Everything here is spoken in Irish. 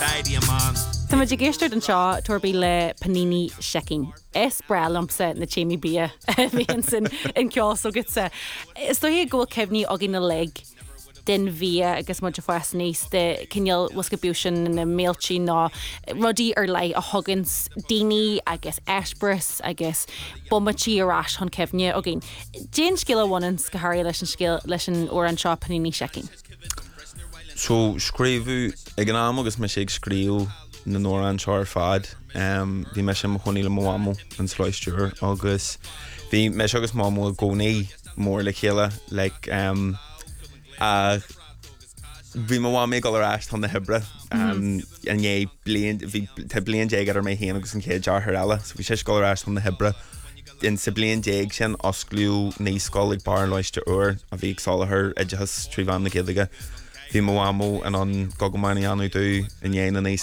Tá muid géisteart an seo tuairbí le panini sheking. Brelamsa na Jamie Bia Vincent in ceás agus sa. Is dó hi ggóil cefní agin na leg den via agus muid fas níos de cinneal wascabusin na méiltí ná rudí ar lei a hugans daoine agus eisbris agus bombatí arás an cefne agin. Jane skill bhhain go háir leis an skill leis an ó an seo panini sheking. So scríbú ag an am agus me sé scríú na nóra an seoir fad. Bhí me sem chuí le mámú an sláistúr agus bhí me agus mámú a gcónaí mór le chéile bhí má mé gal arás tá na hebre an é blion déag ar mé héana agus an cé dearthar eile, so bhí sé gal arás tá na hebre in sa blion déag sin oscliú níos scólaigh bar leiste uair a bhí agsálathair idechas trí bhain na céadaige. Bhí má an gogamáinna anú dú in dhéana níos